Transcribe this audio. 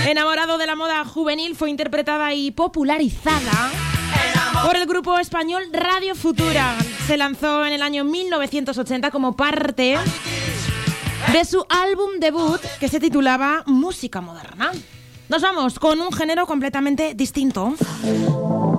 Enamorado de la moda juvenil, fue interpretada y popularizada por el grupo español Radio Futura. Se lanzó en el año 1980 como parte de su álbum debut que se titulaba Música Moderna. Nos vamos con un género completamente distinto.